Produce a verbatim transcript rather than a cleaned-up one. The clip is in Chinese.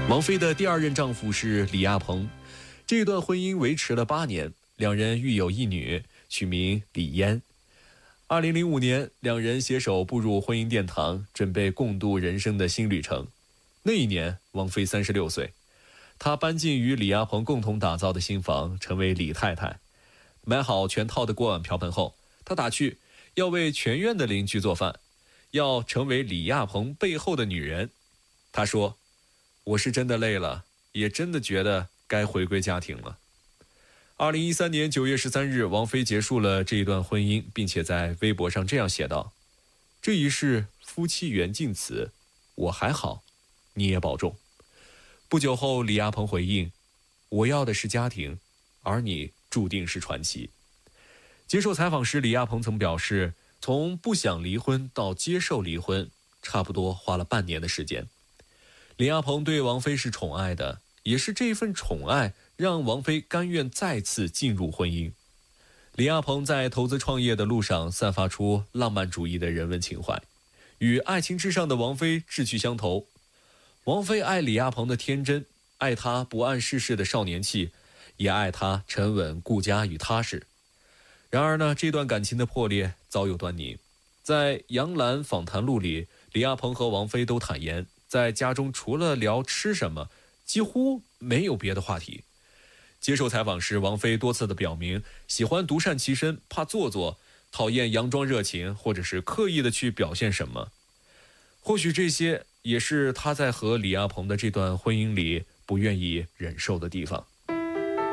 王菲的第二任丈夫是李亚鹏，这段婚姻维持了八年，两人育有一女，取名李嫣。二零零五年，两人携手步入婚姻殿堂，准备共度人生的新旅程。那一年，王菲三十六岁，她搬进与李亚鹏共同打造的新房，成为李太太。买好全套的锅碗瓢盆后，她打趣要为全院的邻居做饭，要成为李亚鹏背后的女人。她说：“我是真的累了，也真的觉得该回归家庭了。”二零一三年九月十三日，王菲结束了这一段婚姻，并且在微博上这样写道：“这一世夫妻缘尽此，我还好，你也保重。”不久后，李亚鹏回应：“我要的是家庭，而你注定是传奇。”接受采访时，李亚鹏曾表示，从不想离婚到接受离婚，差不多花了半年的时间。李亚鹏对王菲是宠爱的，也是这份宠爱让王菲甘愿再次进入婚姻。李亚鹏在投资创业的路上散发出浪漫主义的人文情怀，与爱情至上的王菲志趣相投。王菲爱李亚鹏的天真，爱他不谙世事的少年气，也爱他沉稳顾家与踏实。然而呢，这段感情的破裂早有端倪。在杨澜访谈录里，李亚鹏和王菲都坦言，在家中除了聊吃什么，几乎没有别的话题。接受采访时，王菲多次的表明喜欢独善其身，怕做作，讨厌佯装热情，或者是刻意的去表现什么。或许这些也是她在和李亚鹏的这段婚姻里不愿意忍受的地方。